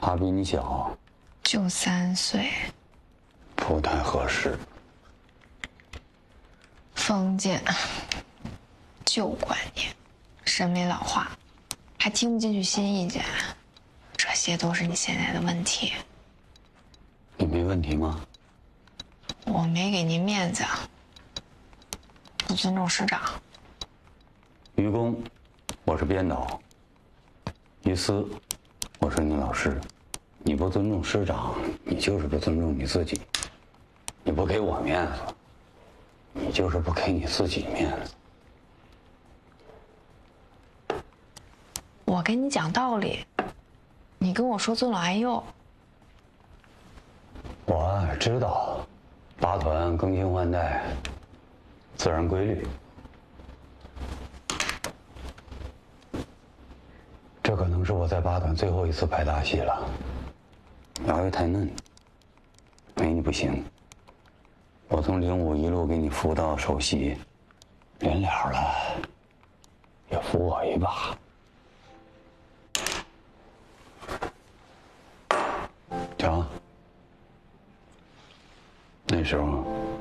他比你小， 就3岁， 不太合适。 封建，旧观念，审美老化，还听不进去新意见，这些都是你现在的问题。 你没问题吗？ 我没给您面子，不尊重师长。 于公，我是编导；于私，我是你老师。你不尊重师长，你就是不尊重你自己。你不给我面子，你就是不给你自己面子。 我跟你讲道理，你跟我说尊老爱幼。 我知道，八团更新换代，自然规律。这可能是我在八团最后一次拍大戏了。牙也太嫩，没你不行。我从05一路给你扶到首席，临了了，也扶我一把。瞧，那时候